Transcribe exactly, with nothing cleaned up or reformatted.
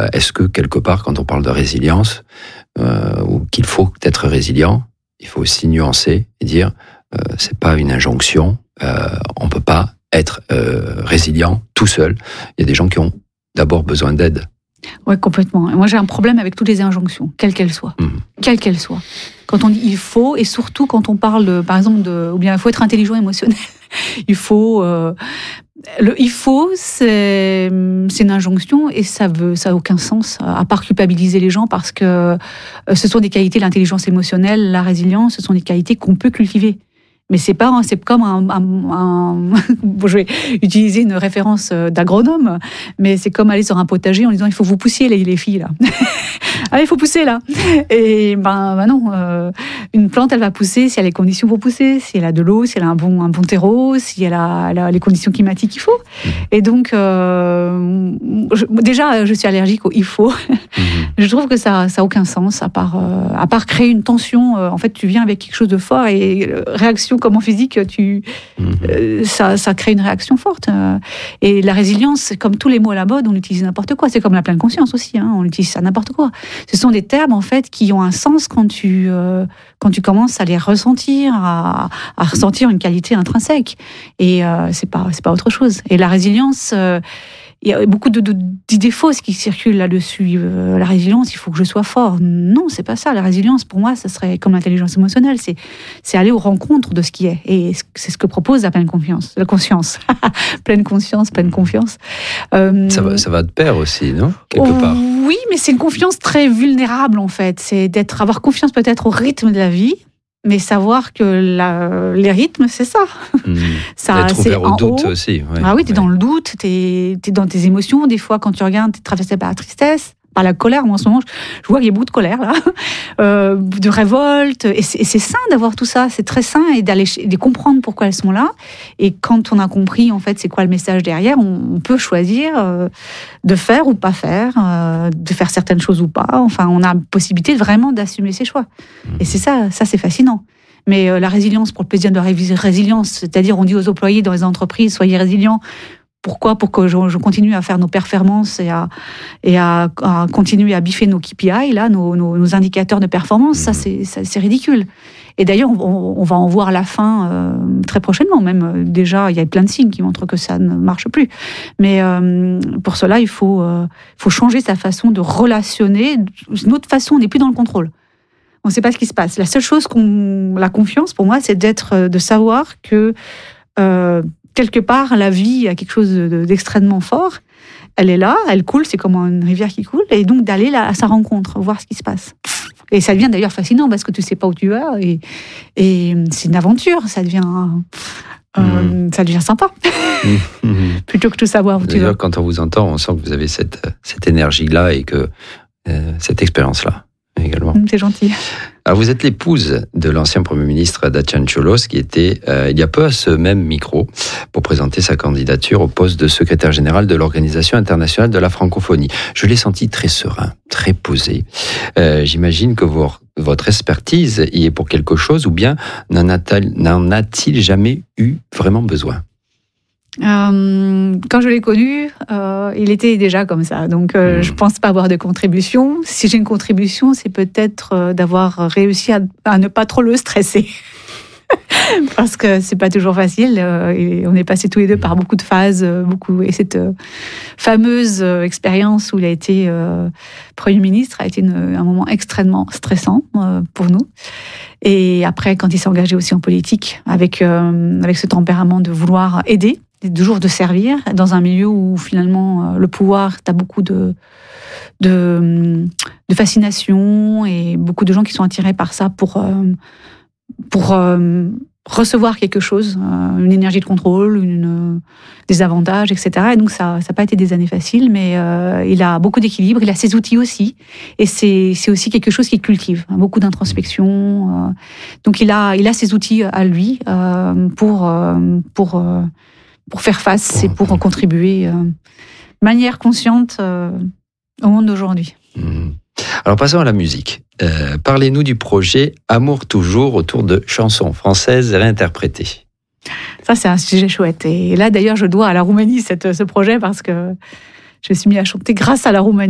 est-ce que quelque part, quand on parle de résilience, euh, ou qu'il faut être résilient, il faut aussi nuancer et dire, euh, c'est pas une injonction, euh, on peut pas être euh, résilient tout seul. Il y a des gens qui ont d'abord besoin d'aide. Oui, complètement. Et moi, j'ai un problème avec toutes les injonctions, quelles qu'elles soient. Mmh. Quelles qu'elles soient. Quand on dit il faut, et surtout quand on parle, de, par exemple, de, ou bien il faut être intelligent émotionnel. Il faut... Euh, le il faut, c'est, c'est une injonction et ça veut, ça a aucun sens, à part culpabiliser les gens parce que ce sont des qualités, l'intelligence émotionnelle, la résilience, ce sont des qualités qu'on peut cultiver. Mais c'est pas, c'est comme un, un, un bon, je vais utiliser une référence d'agronome, mais c'est comme aller sur un potager en disant il faut vous poussiez les, les filles là. Allez, il faut pousser là. Et ben, ben non, euh, une plante elle va pousser si elle a les conditions pour pousser, si elle a de l'eau, si elle a un bon, un bon terreau, si elle a, elle a les conditions climatiques qu'il faut. Et donc, euh, je, déjà, je suis allergique au il faut. Je trouve que ça, ça a aucun sens à part, euh, à part créer une tension. Euh, en fait, tu viens avec quelque chose de fort et euh, réaction comme en physique, tu, euh, ça, ça crée une réaction forte. Euh, et la résilience, comme tous les mots à la mode, on utilise n'importe quoi. C'est comme la pleine conscience aussi, hein, on utilise ça n'importe quoi. Ce sont des termes en fait qui ont un sens quand tu, euh, quand tu commences à les ressentir, à, à ressentir une qualité intrinsèque. Et euh, c'est pas, c'est pas autre chose. Et la résilience. Euh, Il y a beaucoup de, de, d'idées fausses qui circulent là-dessus. Euh, la résilience, il faut que je sois fort. Non, c'est pas ça. La résilience, pour moi, ça serait comme l'intelligence émotionnelle. C'est, c'est aller aux rencontres de ce qui est. Et c'est ce que propose la pleine confiance. La conscience. Pleine conscience, pleine confiance. Euh, ça, va, ça va de pair aussi, non ? Quelque oh, part. Oui, mais c'est une confiance très vulnérable, en fait. C'est d'être, avoir confiance peut-être au rythme de la vie. Mais savoir que la, les rythmes, c'est ça. Mmh. ça Être ouvert au doute haut. Aussi. Ouais. Ah oui, tu es ouais. dans le doute, tu es dans tes émotions. Des fois, quand tu regardes, tu es traversé par la tristesse, par la colère. Moi, en ce moment, je vois qu'il y a beaucoup de colère, là, euh, de révolte. Et c'est, et c'est sain d'avoir tout ça. C'est très sain et d'aller de comprendre pourquoi elles sont là. Et quand on a compris, en fait, c'est quoi le message derrière, on, on peut choisir euh, de faire ou pas faire, euh, de faire certaines choses ou pas. Enfin, on a la possibilité vraiment d'assumer ses choix. Mmh. Et c'est ça, ça, c'est fascinant. Mais euh, la résilience, pour le plaisir de la résilience, c'est-à-dire on dit aux employés dans les entreprises, soyez résilients. Pourquoi ? Pour que je, je continue à faire nos performances et à, et à, à continuer à biffer nos K P I, là, nos, nos, nos indicateurs de performance, ça c'est, ça, c'est ridicule. Et d'ailleurs, on, on va en voir la fin euh, très prochainement. Même déjà, il y a plein de signes qui montrent que ça ne marche plus. Mais euh, pour cela, il faut, euh, faut changer sa façon de relationner. Notre façon, on n'est plus dans le contrôle. On ne sait pas ce qui se passe. La seule chose qu'on, la confiance, pour moi, c'est d'être, de savoir que euh, quelque part, la vie a quelque chose de, d'extrêmement fort. Elle est là, elle coule, c'est comme une rivière qui coule, et donc d'aller là, à sa rencontre, voir ce qui se passe. Et ça devient d'ailleurs fascinant parce que tu ne sais pas où tu vas, et, et c'est une aventure, ça devient, euh, mmh. ça devient sympa, mmh. plutôt que de savoir où d'ailleurs, tu vas. Quand on vous entend, on sent que vous avez cette, cette énergie-là et que euh, cette expérience-là. Également. C'est gentil. Alors vous êtes l'épouse de l'ancien Premier ministre Dacian Cioloș, qui était euh, il y a peu à ce même micro pour présenter sa candidature au poste de secrétaire général de l'Organisation internationale de la francophonie. Je l'ai senti très serein, très posé. Euh, j'imagine que vos, votre expertise y est pour quelque chose, ou bien n'en a-t-il, n'en a-t-il jamais eu vraiment besoin ? Euh, quand je l'ai connu, euh, il était déjà comme ça. Donc, euh, mmh. je pense pas avoir de contribution. Si j'ai une contribution, c'est peut-être euh, d'avoir réussi à, à ne pas trop le stresser. Parce que c'est pas toujours facile. Euh, et on est passés tous les deux par beaucoup de phases, euh, beaucoup. Et cette euh, fameuse euh, expérience où il a été euh, Premier ministre a été une, un moment extrêmement stressant euh, pour nous. Et après, quand il s'est engagé aussi en politique, avec euh, avec ce tempérament de vouloir aider, toujours de servir, dans un milieu où finalement le pouvoir, tu as beaucoup de, de, de fascination et beaucoup de gens qui sont attirés par ça pour, pour recevoir quelque chose, une énergie de contrôle, une, des avantages, et cetera. Et donc ça n'a pas été des années faciles, mais euh, il a beaucoup d'équilibre, il a ses outils aussi, et c'est, c'est aussi quelque chose qu'il cultive, beaucoup d'introspection. Euh, donc il a, il a ses outils à lui euh, pour... Euh, pour euh, pour faire face et pour contribuer euh, de manière consciente euh, au monde d'aujourd'hui. Mmh. Alors passons à la musique. Euh, parlez-nous du projet Amour toujours autour de chansons françaises réinterprétées. Ça, c'est un sujet chouette. Et là, d'ailleurs, je dois à la Roumanie cette, ce projet parce que je me suis mis à chanter grâce à la Roumanie.